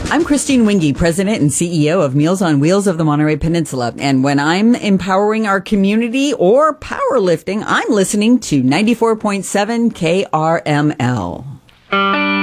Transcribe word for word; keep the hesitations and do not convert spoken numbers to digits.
I'm Christine Wingy, President and C E O of Meals on Wheels of the Monterey Peninsula. And when I'm empowering our community or powerlifting, I'm listening to ninety-four point seven K R M L.